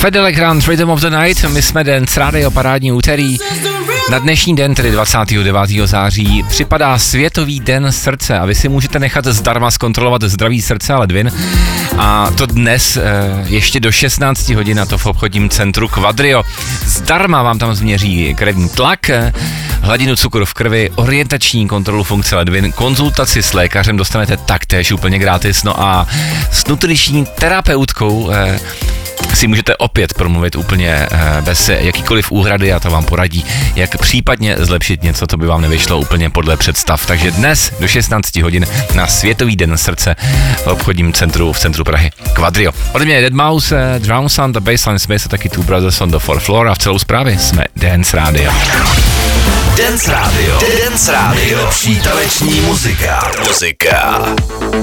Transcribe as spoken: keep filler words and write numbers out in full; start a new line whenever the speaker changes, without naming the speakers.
Fedele Grand Rhythm of the Night, my jsme Dance Radio, parádní úterý. Na dnešní den, tedy dvacátého devátého září, připadá Světový den srdce a vy si můžete nechat zdarma zkontrolovat zdraví srdce a ledvin. A to dnes e, ještě do šestnácti hodin, a to v obchodním centru Quadrio. Zdarma vám tam změří krevní tlak, hladinu cukru v krvi, orientační kontrolu funkce ledvin, konzultaci s lékařem dostanete taktéž úplně gratis. No a s nutriční terapeutkou e, si můžete opět promluvit úplně e, bez jakýkoliv úhrady a to vám poradí, jak případně zlepšit něco, co by vám nevyšlo úplně podle představ. Takže dnes do šestnácti hodin na Světový den srdce v obchodním centru v centru Prahy Quadrio. Ode mě je deadmau five, Drown Sound a Bassline Smith a taky Two Brothers on the Fourth Floor a v celou zprávě jsme Dance Radio.
Dance Radio. Dance Radio. Nejlepší taneční muzika. Muzika.